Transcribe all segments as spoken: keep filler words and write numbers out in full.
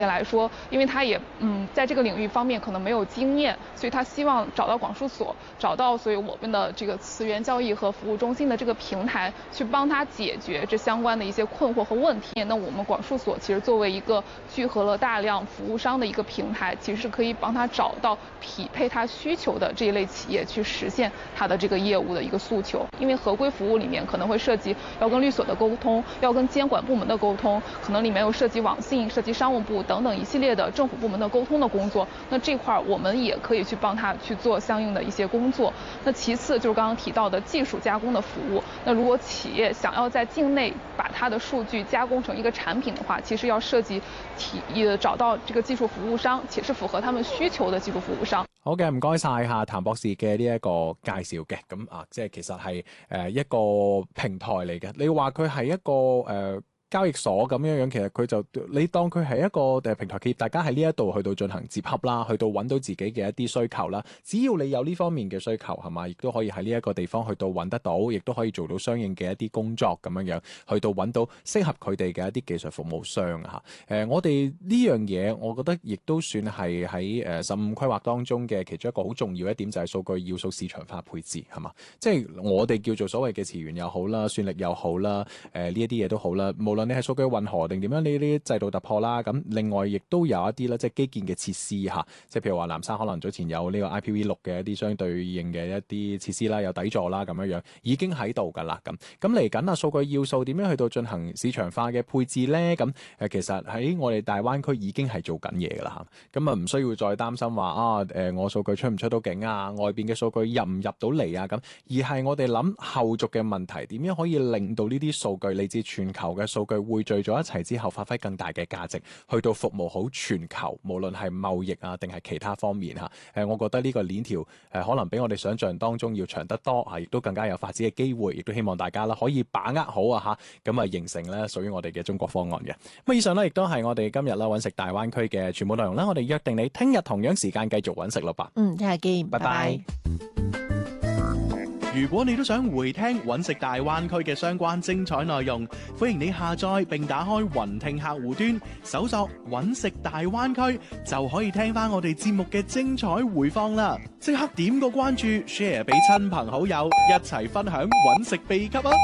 来说，因为他也嗯在这个领域方面可能没有经验，所以他希望找到广数所，找到所以我们的这个词源交易和服务中心的这个平台，去帮他解决这相关的一些困惑和问题。那我们广数所其实作为一个聚合了大量服务商的一个平台，其实是可以帮他找到匹配他需求的这一类企业，去实现他的这个业务的一个诉求。因为合规服务里面可能会涉及要跟律所的沟通，要跟监管部门的沟通，可能里面有涉及网信、涉及商务部等等一系列的政府部门的沟通的工作，那这块我们也可以去帮他去做相应的一些工作。那其次就是刚刚提到的技术加工的服务，那如果企业想要在境内把它的数据加工成一个产品的话，其實要涉及提呃找到這個技術服務商，且是符合他們需求的技術服務商。 好嘅，唔該晒嚇譚博士嘅呢一個介紹嘅，咁啊，即係其實係誒一個平台嚟嘅。你話佢係一個誒。呃交易所咁樣樣，其實佢就你當佢係一個誒平台企業，大家喺呢一度去到進行接洽啦，去到揾到自己嘅一啲需求啦。只要你有呢方面嘅需求係嘛，亦都可以喺呢一個地方去到揾得到，亦都可以做到相應嘅一啲工作咁樣樣，去到揾到適合佢哋嘅一啲技術服務商啊嚇。誒，我哋呢樣嘢，我覺得亦都算係喺誒十五規劃當中嘅其中一個好重要一點，就係數據要素市場化配置係嘛。即係我哋叫做所謂嘅詞源又好啦，算力又好啦，誒呢一啲嘢都好啦，無論你係數據混合定點樣，呢啲制度突破啦。咁另外亦都有一啲咧，即係基建嘅設施嚇，即係譬如話南沙可能早前有呢個 I P V 六嘅一啲相對應嘅一啲設施啦，有底座啦咁樣樣已經喺度㗎啦。咁咁嚟緊啊，數據要素點樣去到進行市場化嘅配置咧？咁誒其實喺我哋大灣區已經係做緊嘢㗎啦嚇。咁啊唔需要再擔心話啊誒我數據出唔出到境啊，外邊嘅數據入唔入到嚟啊咁，而係我哋諗後續嘅問題點樣可以令到呢啲數據嚟自全球嘅數據匯聚咗一齊之後，發揮更大嘅價值，去到服務好全球，無論係貿易啊定係其他方面嚇。誒，我覺得呢個鏈條誒可能比我哋想象當中要長得多啊，亦都更加有發展嘅機會，亦都希望大家啦可以把握好啊嚇，咁啊形成咧屬於我哋嘅中國方案嘅。咁以上咧亦都係我哋今日啦揾食大灣區嘅全部內容啦。我哋約定你聽日同樣時間繼續揾食咯吧。 嗯，聽日見， 拜拜。 如果你都想回聽揾食大灣區嘅相關精彩內容，歡迎你下載並打開雲聽客戶端，搜索揾食大灣區，就可以聽翻我哋節目嘅精彩回放啦！即刻點個關注 ，share 俾親朋好友，一齊分享揾食秘笈啊！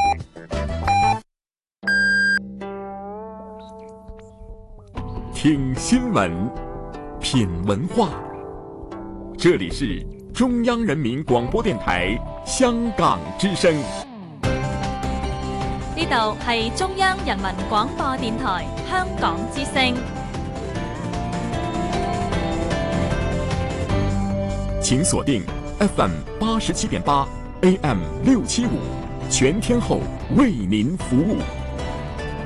聽新聞，品文化，這裡是中央人民廣播電台香港之聲。 呢度係中央人民廣播電台香港之聲。 請鎖定 F M 八十七點八 A M 六七五，全天候為您服務。